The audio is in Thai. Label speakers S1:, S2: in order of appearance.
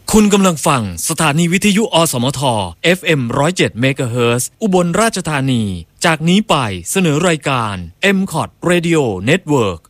S1: คุณกำลังฟังสถานีวิทยุอสมท FM 107 MHz อุบลราชธานีจากนี้ไปเสนอรายการ MCOT Radio Network